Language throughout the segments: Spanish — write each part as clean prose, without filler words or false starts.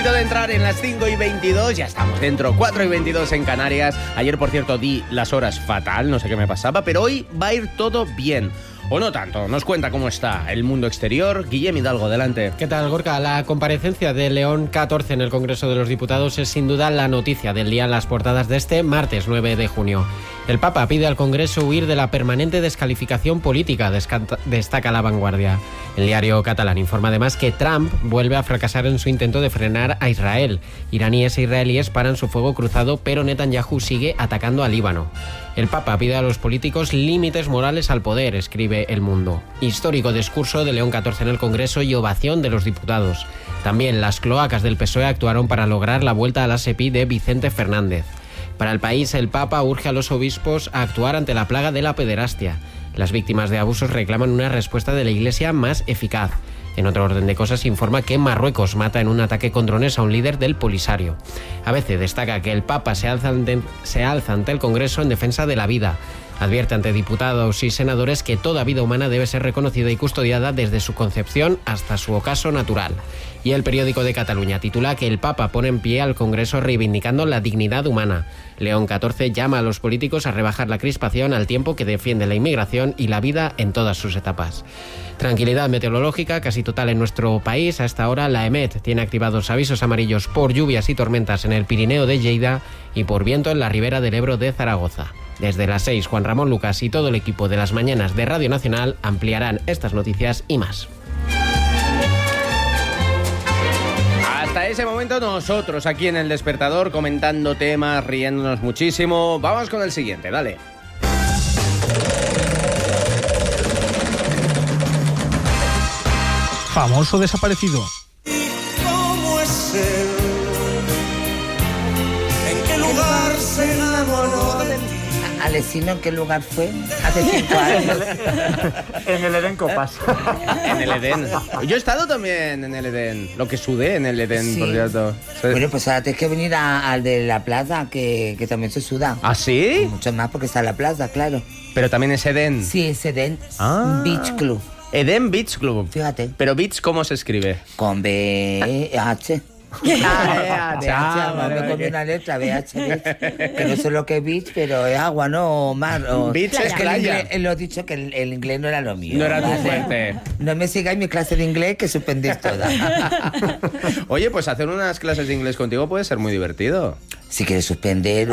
puntito de entrar en las 5:22, ya estamos dentro, 4:22 en Canarias. Ayer, por cierto, di las horas fatal, no sé qué me pasaba, pero hoy va a ir todo bien. O no tanto. Nos cuenta cómo está el mundo exterior. Guillem Hidalgo, adelante. ¿Qué tal, Gorka? La comparecencia de León XIV en el Congreso de los Diputados es sin duda la noticia del día en las portadas de este martes 9 de junio. El Papa pide al Congreso huir de la permanente descalificación política, destaca La Vanguardia. El diario catalán informa además que Trump vuelve a fracasar en su intento de frenar a Israel. Iraníes e israelíes paran su fuego cruzado, pero Netanyahu sigue atacando a Líbano. El Papa pide a los políticos límites morales al poder, escribe El Mundo. Histórico discurso de León XIV en el Congreso y ovación de los diputados. También las cloacas del PSOE actuaron para lograr la vuelta a la SEPI de Vicente Fernández. Para el país, el Papa urge a los obispos a actuar ante la plaga de la pederastia. Las víctimas de abusos reclaman una respuesta de la Iglesia más eficaz. En otro orden de cosas, informa que Marruecos mata en un ataque con drones a un líder del Polisario. ABC destaca que el Papa se alza ante el Congreso en defensa de la vida. Advierte ante diputados y senadores que toda vida humana debe ser reconocida y custodiada desde su concepción hasta su ocaso natural. Y el Periódico de Cataluña titula que el Papa pone en pie al Congreso reivindicando la dignidad humana. León XIV llama a los políticos a rebajar la crispación al tiempo que defiende la inmigración y la vida en todas sus etapas. Tranquilidad meteorológica casi total en nuestro país. A esta hora la EMET tiene activados avisos amarillos por lluvias y tormentas en el Pirineo de Lleida y por viento en la ribera del Ebro de Zaragoza. Desde las 6, Juan Ramón Lucas y todo el equipo de las mañanas de Radio Nacional ampliarán estas noticias y más. Hasta ese momento nosotros aquí en El Despertador comentando temas, riéndonos muchísimo. Vamos con el siguiente, dale. Famoso desaparecido. ¿Cómo es él? ¿En qué lugar se enamoró de ti? Alessino, ¿en qué lugar fue? Hace 5 años. En el Edén Copas. En el Edén. Yo he estado también en el Edén. Lo que sudé en el Edén, Sí. por cierto. Sí. Bueno, pues ahora tienes que venir al de la plaza, que también se suda. ¿Ah, sí? Mucho más porque está en la plaza, claro. Pero también es Edén. Sí, es Edén Beach Club. Edén Beach Club. Fíjate. Pero Beach, ¿cómo se escribe? Con BH. vale, Me vale. comí una letra, BH. Que no sé lo que es beach, pero es agua, ¿no? O mar. O... Beach es que el playa. inglés, lo he dicho que el inglés no era lo mío. No era tu ¿vale? fuerte. No me sigáis mi clase de inglés, que suspendéis toda. Oye, pues hacer unas clases de inglés contigo puede ser muy divertido. Si quieres suspender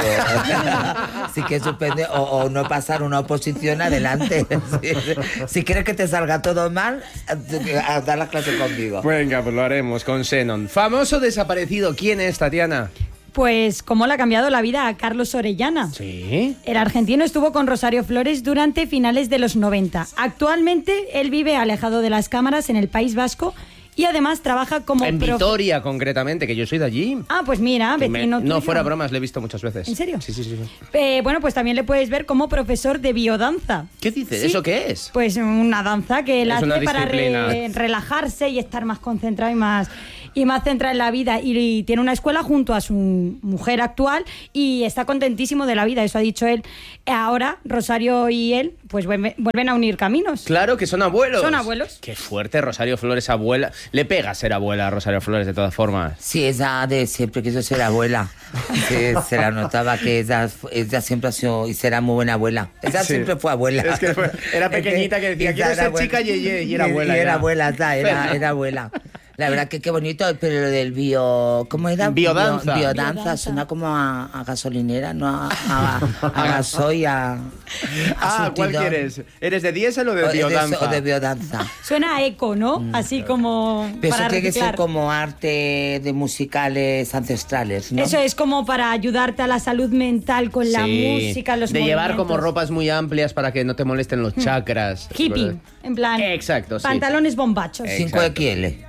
o no pasar una oposición, adelante. Si quieres que te salga todo mal, a dar las clases conmigo. Venga, pues lo haremos con Xenon. Famoso desaparecido. ¿Quién es, Tatiana? Pues cómo le ha cambiado la vida a Carlos Orellana. Sí. El argentino estuvo con Rosario Flores durante finales de los 90. Actualmente él vive alejado de las cámaras en el País Vasco y además trabaja como... En Vitoria, concretamente, que yo soy de allí. Ah, pues mira, Que vecino no, tuyo. fuera bromas, le he visto muchas veces. ¿En serio? Sí. Bueno, pues también le puedes ver como profesor de biodanza. ¿Qué dices? Sí. ¿Eso qué es? Pues una danza que él Es hace una para disciplina. relajarse y estar más concentrado y más centrado en la vida. Y tiene una escuela junto a su mujer actual y está contentísimo de la vida, eso ha dicho él. Ahora Rosario y él pues vuelven a unir caminos. Claro que son abuelos. Son abuelos. Qué fuerte, Rosario Flores, abuela. Le pega ser abuela a Rosario Flores, de todas formas. Sí, ella de siempre quiso ser abuela. Sí, se la notaba que ella siempre ha sido y será muy buena abuela. Ella Sí. siempre fue abuela. Es que era pequeñita que decía, quiero ser chica yeye, y era abuela. Y era ya. abuela, era abuela. La verdad que qué bonito, pero lo del ¿cómo era? Biodanza. Biodanza, suena como a gasolinera, no a gasoil, a ¿Cuál surtidor. quieres? ¿Eres de diésel o de O biodanza? de biodanza. Suena a eco, ¿no? Así como Pero para eso tiene que ser reciclar. como arte de musicales ancestrales, ¿no? Eso es como para ayudarte a la salud mental con la Sí. música, los de llevar como movimientos. ropas muy amplias para que no te molesten los chakras. Hippie, en plan. Exacto, sí. Pantalones bombachos. 5XL.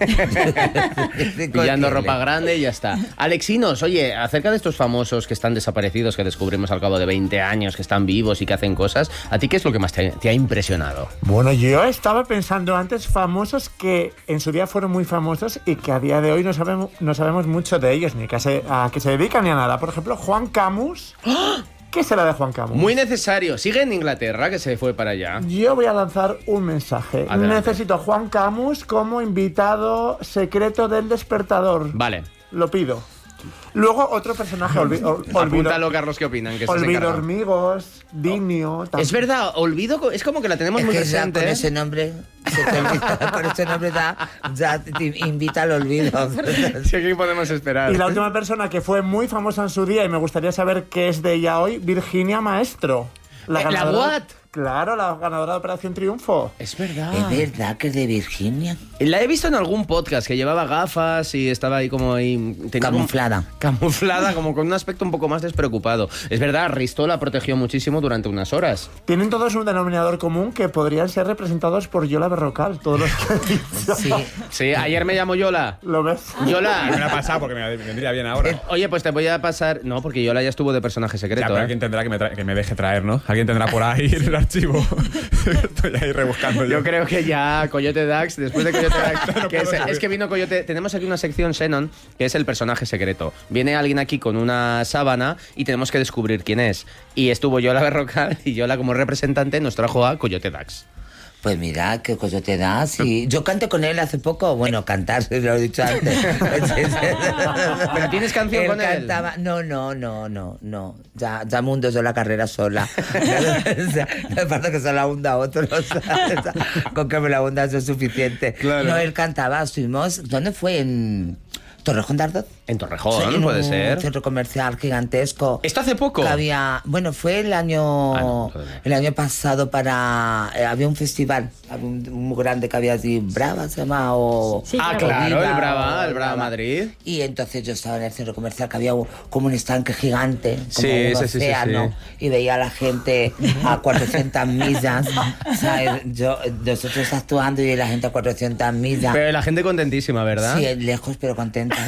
Pillando ropa grande y ya está. Alexinos, oye, acerca de estos famosos que están desaparecidos, que descubrimos al cabo de 20 años, que están vivos y que hacen cosas, ¿a ti qué es lo que más te ha impresionado? Bueno, yo estaba pensando antes famosos que en su día fueron muy famosos y que a día de hoy no sabemos mucho de ellos, ni a qué se dedican ni a nada. Por ejemplo, Juan Camus. ¿Qué será de Juan Camus? Muy necesario. Sigue en Inglaterra, que se fue para allá. Yo voy a lanzar un mensaje. Adelante. Necesito a Juan Camus como invitado secreto del Despertador. Vale. lo pido. Luego otro personaje, Olvido Apúntalo, Carlos, ¿qué opinan? Que Olvido Hormigos, Dinio... Es verdad, Olvido es como que la tenemos Es muy que presente. ya con ese nombre, con ese nombre ya te invita al olvido. Sí, ¿qué podemos esperar? Y la última persona que fue muy famosa en su día y me gustaría saber qué es de ella hoy, Virginia Maestro. ¿La What? Claro, la ganadora de Operación Triunfo. Es verdad. Es verdad que es de Virginia. La he visto en algún podcast que llevaba gafas y estaba ahí como ahí... Camuflada. Camuflada, como con un aspecto un poco más despreocupado. Es verdad, Risto la protegió muchísimo durante unas horas. Tienen todos un denominador común que podrían ser representados por Yola Berrocal, todos los que he dicho. Sí. Sí, ayer me llamo Yola. ¿Lo ves? Me Yola. la ha pasado porque me vendría bien ahora. Oye, pues te voy a pasar... No, porque Yola ya estuvo de personaje secreto. Ya, pero ¿eh? alguien tendrá que me deje traer, ¿no? Alguien tendrá por ahí el archivo. Estoy ahí rebuscando Yo creo que ya Coyote Dax, después de Coyote Dax, es que vino Coyote. Tenemos aquí una sección Xenon, que es el personaje secreto. Viene alguien aquí con una sábana y tenemos que descubrir quién es. Y estuvo Yola Berrocal y Yola como representante nos trajo a Coyote Dax. Pues mira, qué cosa te da. Sí. Yo canté con él hace poco. Bueno, cantar, se lo he dicho antes. ¿Pero tienes canción con él? Cantaba... No. Ya me hundo yo la carrera sola. Me falta que se la hunda a otros. Con que me la hunda eso es suficiente. Claro. No, él cantaba, estuvimos... ¿Dónde fue? ¿En Torrejón de Ardoz? En Torrejón, En puede un ser. centro comercial gigantesco. ¿Esto hace poco? Que había, bueno, fue el año pasado para... había un festival, había un muy grande que había allí, Brava se llama, o... Sí, Ah, claro. claro, Viva, el Brava Madrid. Y entonces yo estaba en el centro comercial que había como un estanque gigante, como Sí, un sí, océano, y veía a la gente a 400 millas, ¿sabes? Nosotros actuando y la gente a 400 millas. Pero la gente contentísima, ¿verdad? Sí, lejos pero contentas.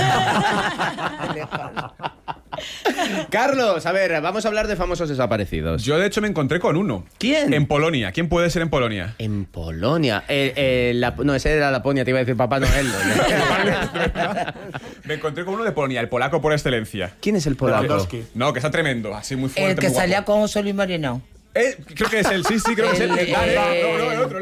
Carlos, a ver, vamos a hablar de famosos desaparecidos. Yo, de hecho, me encontré con uno. ¿Quién? En Polonia. ¿Quién puede ser en Polonia? En Polonia. No, ese era Laponia, te iba a decir Papá Noel. Me encontré con uno de Polonia, el polaco por excelencia. ¿Quién es el polaco? Lewandowski. No, que está tremendo, así muy fuerte. El que muy guapo. salía con José Luis Moreno. Creo que es él, sí, creo que es él. No, el otro.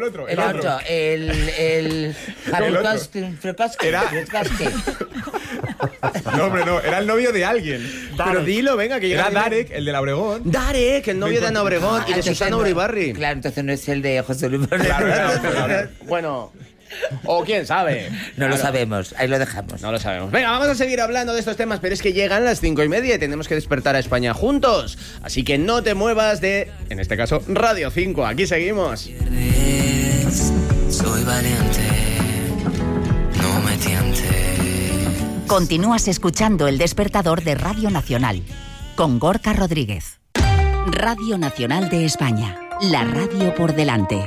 El Frykowski. Era- Frykowski. No, hombre, no, era el novio de alguien. Pero dilo, venga, que llega. Era Darek, el de la Obregón. Darek, el novio de Ana Obregón y de Entonces Susana no- Uribarri. Claro, entonces no es el de José Luis Moreno. Claro. Bueno, o quién sabe. No lo Claro. sabemos, ahí lo dejamos. No lo sabemos. Venga, vamos a seguir hablando de estos temas, pero es que llegan las 5:30 y tenemos que despertar a España juntos. Así que no te muevas de, en este caso, Radio 5. Aquí seguimos. Soy valiente, no me tiente. Continúas escuchando El Despertador de Radio Nacional con Gorka Rodríguez. Radio Nacional de España, la radio por delante.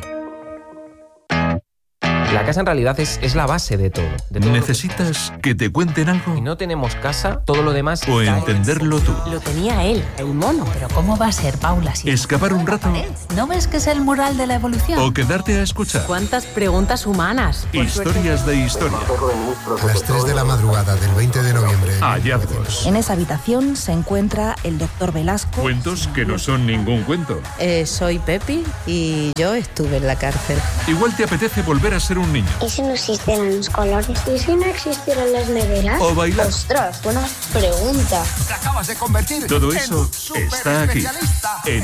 La casa en realidad es la base de todo. ¿Necesitas que te cuenten algo? Si no tenemos casa, todo lo demás... ¿O entenderlo tú? Lo tenía él, el mono. Pero ¿cómo va a ser, Paula? Si ¿Escapar un rato? ¿No ves que es el mural de la evolución? ¿O quedarte a escuchar? ¿Cuántas preguntas humanas? Historias de historia. A las 3 de la madrugada del 20 de noviembre. Hallazgos. En esa habitación se encuentra el doctor Velasco. Cuentos que no son ningún cuento. Soy Pepi y yo estuve en la cárcel. Igual te apetece volver a ser un niño. ¿Y si no existieran los colores? ¿Y si no existieran las neveras? O bailar. ¡Ostras, buena pregunta! Todo eso está aquí, en